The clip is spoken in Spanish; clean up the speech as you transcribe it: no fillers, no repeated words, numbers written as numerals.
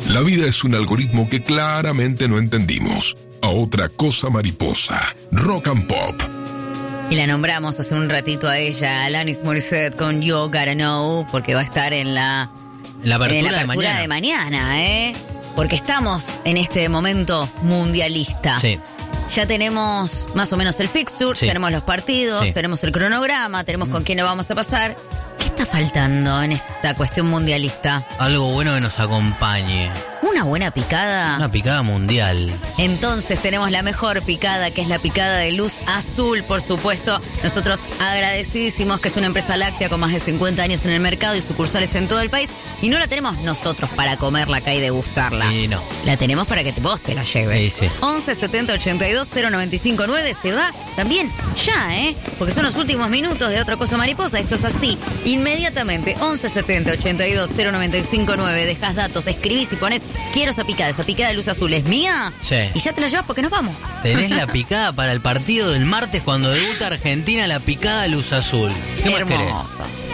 La vida es un algoritmo que claramente no entendimos. A otra cosa mariposa. Rock and Pop. Y la nombramos hace un ratito a ella, Alanis Morissette, con You Gotta Know, porque va a estar en la apertura de mañana, porque estamos en este momento mundialista. Sí. Ya tenemos más o menos el fixture, tenemos los partidos, tenemos el cronograma, tenemos con quién lo vamos a pasar. ¿Qué está faltando en esta cuestión mundialista? Algo bueno que nos acompañe. ¿Una buena picada? Una picada mundial. Entonces tenemos la mejor picada, que es la picada de Luz Azul, por supuesto. Nosotros agradecidísimos, que es una empresa láctea con más de 50 años en el mercado y sucursales en todo el país. Y no la tenemos nosotros para comerla acá y degustarla. Y no. La tenemos para que vos te la lleves. Sí. 11 70 82 095 9. Se va también ya, porque son los últimos minutos de Otra Cosa Mariposa. Esto es así. Inmediatamente, 11 70 82 095 9. Dejás datos, escribís y ponés: quiero esa picada de Luz Azul, ¿es mía? Sí. Y ya te la llevas porque nos vamos. Tenés la picada para el partido del martes cuando debuta Argentina, la picada Luz Azul. ¿Qué más querés? Hermoso.